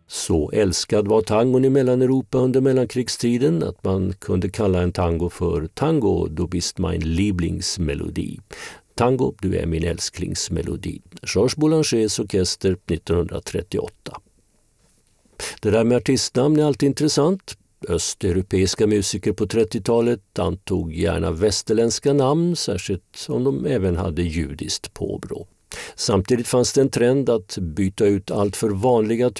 Så älskad var tangon i Mellaneuropa under mellankrigstiden att man kunde kalla en tango för Tango, du bist mein Lieblingsmelodie. Tango, du är min älsklingsmelodi. Georges Boulangers orkester 1938. Det där med artistnamn är alltid intressant. Östeuropeiska musiker på 30-talet antog gärna västerländska namn, särskilt om de även hade judiskt påbrå. Samtidigt fanns det en trend att byta ut allt för vanliga